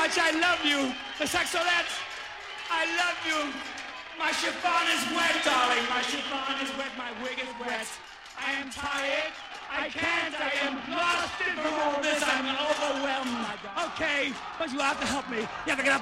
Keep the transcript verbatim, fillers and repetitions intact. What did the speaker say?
much I love you. The Saxolette, I love you. My chiffon is wet, darling. My chiffon is wet. My wig is wet. I am tired. I can't. I am exhausted from all this. I'm overwhelmed. Okay, but you have to help me. You have to get up.